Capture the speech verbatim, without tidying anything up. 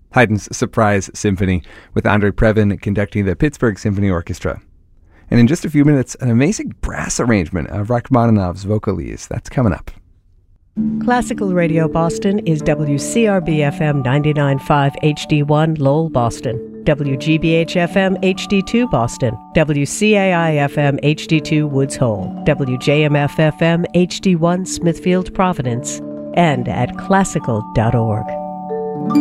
Haydn's Surprise Symphony, with Andrei Previn conducting the Pittsburgh Symphony Orchestra. And in just a few minutes, an amazing brass arrangement of Rachmaninoff's Vocalise. That's coming up. Classical Radio Boston is W C R B F M ninety-nine point five H D one Lowell, Boston, W G B H F M H D two Boston, W C A I F M H D two Woods Hole, W J M F F M H D one Smithfield, Providence, and at classical dot org.